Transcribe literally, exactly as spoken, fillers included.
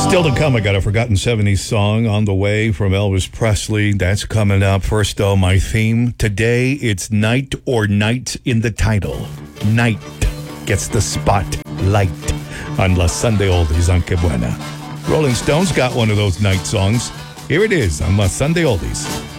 Still to come, I got a Forgotten seventies song on the way from Elvis Presley. That's coming up. First, though, my theme. Today, it's Night or Night in the title. Night gets the spotlight on La Sunday Oldies on Que Buena. Rolling Stones got one of those night songs. Here it is on La Sunday Oldies.